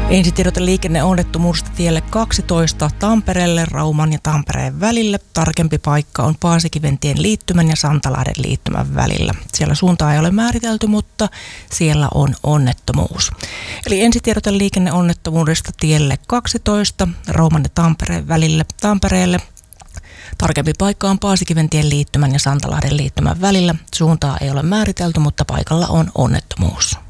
Ensitiedote liikenneonnettomuudesta tielle 12 Tampereelle Rauman ja Tampereen välillä. Tarkempi paikka on Paasikiventien liittymän ja Santalahden liittymän välillä. Siellä suuntaa ei ole määritelty, mutta siellä on onnettomuus. Eli ensitiedote liikenneonnettomuudesta tielle 12 Rauman ja Tampereen välillä Tampereelle. Tarkempi paikka on Paasikiventien liittymän ja Santalahden liittymän välillä. Suuntaa ei ole määritelty, mutta paikalla on onnettomuus.